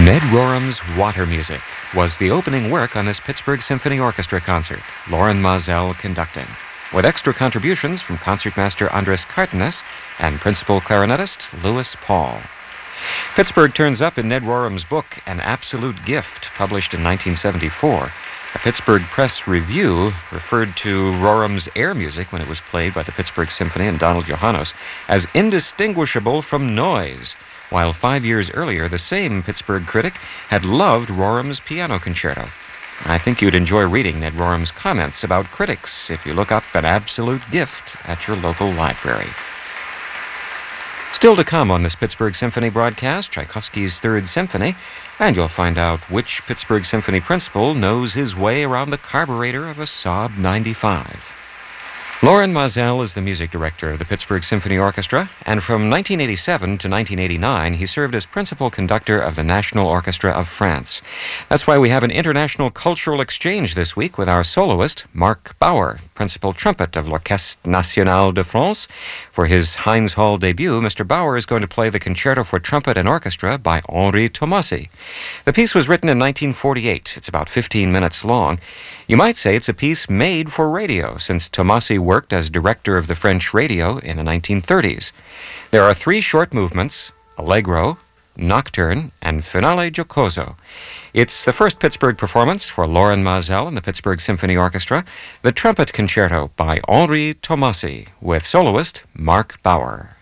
Ned Rorem's Water Music was the opening work on this Pittsburgh Symphony Orchestra concert, Loren Maazel conducting, with extra contributions from concertmaster Andres Cardenas and principal clarinetist Louis Paul. Pittsburgh turns up in Ned Rorem's book, An Absolute Gift, published in 1974. A Pittsburgh Press Review referred to Rorem's air music, when it was played by the Pittsburgh Symphony and Donald Johannes, as indistinguishable from noise, while 5 years earlier, the same Pittsburgh critic had loved Rorem's piano concerto. I think you'd enjoy reading Ned Rorem's comments about critics if you look up An Absolute Gift at your local library. Still to come on this Pittsburgh Symphony broadcast, Tchaikovsky's Third Symphony, and you'll find out which Pittsburgh Symphony principal knows his way around the carburetor of a Saab 95. Loren Maazel is the music director of the Pittsburgh Symphony Orchestra, and from 1987 to 1989, he served as principal conductor of the National Orchestra of France. That's why we have an international cultural exchange this week with our soloist, Mark Bauer, principal trumpet of l'Orchestre National de France. For his Heinz Hall debut, Mr. Bauer is going to play the Concerto for Trumpet and Orchestra by Henri Tomasi. The piece was written in 1948. It's about 15 minutes long. You might say it's a piece made for radio, since Tomasi worked as director of the French radio in the 1930s. There are 3 short movements: Allegro, Nocturne, and Finale Giocoso. It's the first Pittsburgh performance for Loren Maazel and the Pittsburgh Symphony Orchestra, the Trumpet Concerto by Henri Tomasi, with soloist Mark Bauer.